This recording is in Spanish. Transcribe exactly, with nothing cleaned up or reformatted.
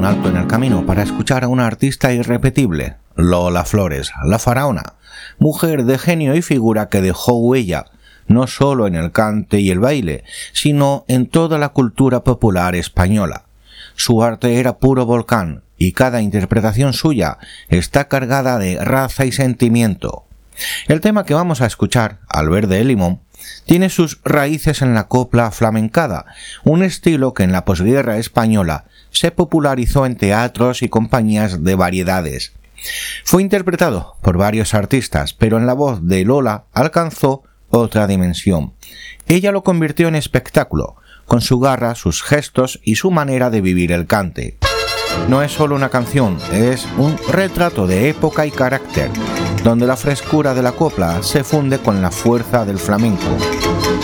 un alto en el camino para escuchar a una artista irrepetible, Lola Flores, la faraona, mujer de genio y figura que dejó huella no solo en el cante y el baile, sino en toda la cultura popular española. Su arte era puro volcán y cada interpretación suya está cargada de raza y sentimiento. El tema que vamos a escuchar, Al verde el limón, tiene sus raíces en la copla flamencada, un estilo que en la posguerra española se popularizó en teatros y compañías de variedades. Fue interpretado por varios artistas, pero en la voz de Lola alcanzó otra dimensión. Ella lo convirtió en espectáculo, con su garra, sus gestos y su manera de vivir el cante. No es solo una canción, es un retrato de época y carácter, donde la frescura de la copla se funde con la fuerza del flamenco.